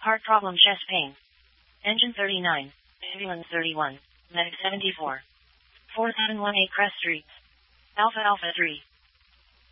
Heart problem, chest pain. Engine 39. Ambulance 31. Medic 74. 4718 Crest Street. Alpha Alpha 3.